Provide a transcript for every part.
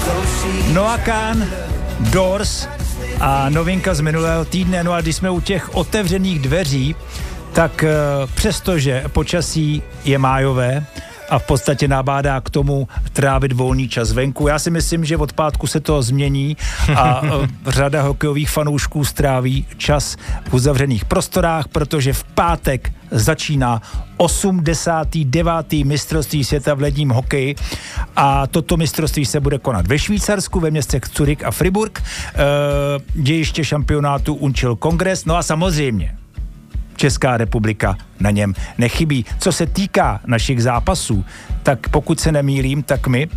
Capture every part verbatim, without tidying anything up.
Noah Kahan, Doors a novinka z minulého týdne. No a když jsme u těch otevřených dveří, tak přestože počasí je májové a v podstatě nabádá k tomu trávit volný čas venku. Já si myslím, že od pátku se to změní a řada hokejových fanoušků stráví čas v uzavřených prostorách, protože v pátek začíná osmdesátý devátý mistrovství světa v ledním hokeji a toto mistrovství se bude konat ve Švýcarsku, ve městech Zurich a Fribourg. E, dějiště šampionátu Unčil Kongres, no a samozřejmě Česká republika na něm nechybí. Co se týká našich zápasů, tak pokud se nemýlím, tak my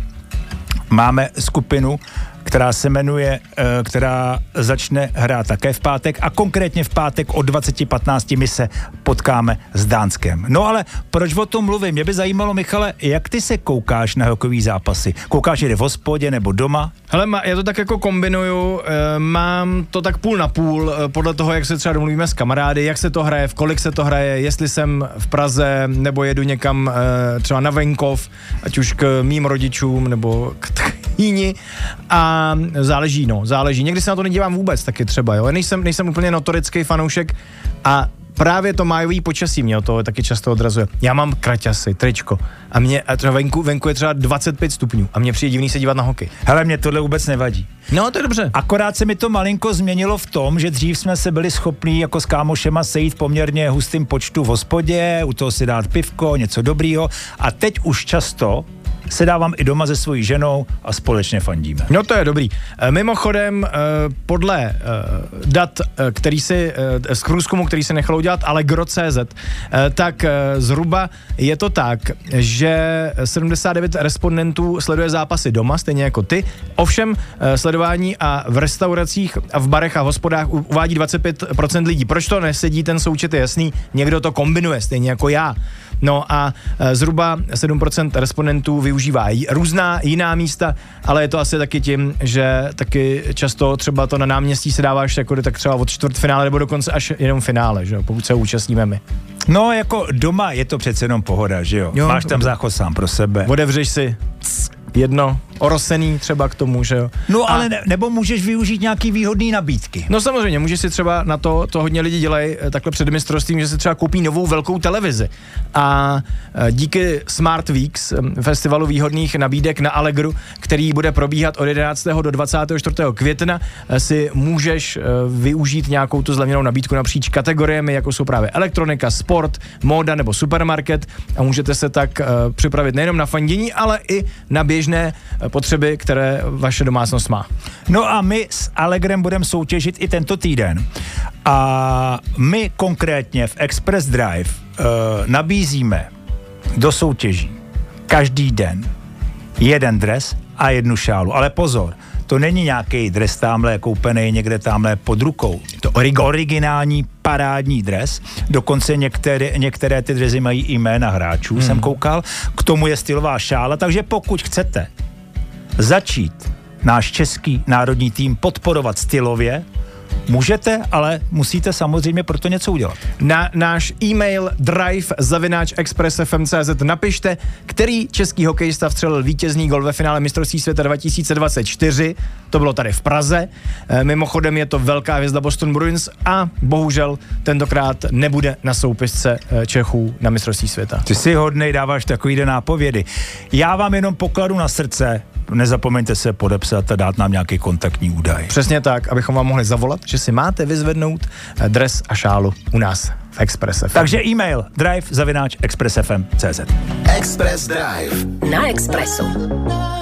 máme skupinu, která se jmenuje, která začne hrát také v pátek a konkrétně v pátek od dvacet patnáct my se potkáme s Dánskem. No ale proč o tom mluvím? Mě by zajímalo, Michale, jak ty se koukáš na hokejové zápasy? Koukáš je v hospodě nebo doma? Hele, já to tak jako kombinuju, mám to tak půl na půl, podle toho, jak se třeba domluvíme s kamarády, jak se to hraje, v kolik se to hraje, jestli jsem v Praze nebo jedu někam třeba na venkov, ať už k mým rodičům nebo k tchýni a záleží, no, záleží. Někdy se na to nedívám vůbec taky třeba, jo. Nejsem, nejsem úplně notorický fanoušek a právě to májový počasí mě to taky často odrazuje. Já mám kraťasy, tričko a mě a třeba venku, venku je třeba dvacet pět stupňů a mě přijde divný se dívat na hokej. Hele, mě tohle vůbec nevadí. No, to je dobře. Akorát se mi to malinko změnilo v tom, že dřív jsme se byli schopní jako s kámošema sejít v poměrně hustým počtu v hospodě, u toho si dát pivko, něco dobrýho a teď už často se dávám i doma se svojí ženou a společně fandíme. No to je dobrý. Mimochodem, podle dat, který si, z průzkumu, který se nechalo udělat Allegro tečka cé zet, tak zhruba je to tak, že sedmdesát devět respondentů sleduje zápasy doma, stejně jako ty. Ovšem sledování a v restauracích a v barech a hospodách uvádí dvacet pět procent lidí. Proč to nesedí, ten součet je jasný, někdo to kombinuje, stejně jako já. No a zhruba sedm procent respondentů využívá různá jiná místa, ale je to asi taky tím, že taky často třeba to na náměstí se dáváš jako tak třeba od čtvrtfinále nebo dokonce až jenom finále, že jo, pokud se účastníme my. No jako doma je to přece jenom pohoda, že jo? jo Máš tam záchod sám pro sebe. Odevřeš si jedno orosený třeba k tomu, že jo. No ale ne, nebo můžeš využít nějaký výhodný nabídky. No samozřejmě, můžeš si třeba na to, to hodně lidi dělají takhle před mistrovstvím, že si třeba koupí novou velkou televizi a díky Smart Weeks, festivalu výhodných nabídek na Allegru, který bude probíhat od jedenáctého do dvacátého čtvrtého května, si můžeš využít nějakou tu zlevněnou nabídku napříč kategoriemi, jako jsou právě elektronika, sport, móda nebo supermarket a můžete se tak připravit nejenom na fandění, ale i na běžné potřeby, které vaše domácnost má. No a my s Allegrem budeme soutěžit i tento týden. A my konkrétně v Express Drive uh, nabízíme do soutěží každý den jeden dres a jednu šálu. Ale pozor, to není nějaký dres tamhle koupený někde tamhle pod rukou. To origo. Originální parádní dres. Dokonce některé, některé ty dresy mají jména hráčů, hmm. jsem koukal. K tomu je stylová šála, takže pokud chcete začít náš český národní tým podporovat stylově, můžete, ale musíte samozřejmě proto něco udělat. Na náš e-mail drive zavináč express f m tečka c z napište, který český hokejista vstřelil vítězný gol ve finále mistrovství světa dva tisíce dvacet čtyři. To bylo tady v Praze. E, mimochodem je to velká hvězda Boston Bruins a bohužel tentokrát nebude na soupisce Čechů na mistrovství světa. Ty jsi hodnej, dáváš takovýhle nápovědy. Já vám jenom pokladu na srdce, nezapomeňte se podepsat a dát nám nějaký kontaktní údaj. Přesně tak, abychom vám mohli zavolat, že si máte vyzvednout dres a šálu u nás v Express F M. Takže e-mail drive zavináč express f m tečka c z. Express Drive na Expressu.